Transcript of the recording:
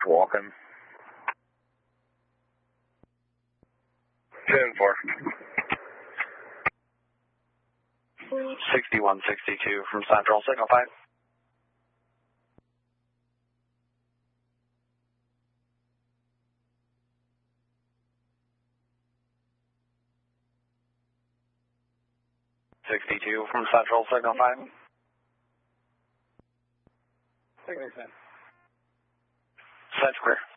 walking. 10-4. 6162 from Central, signal 5. '62 from Central, signal 5. Signal 10. Set clear.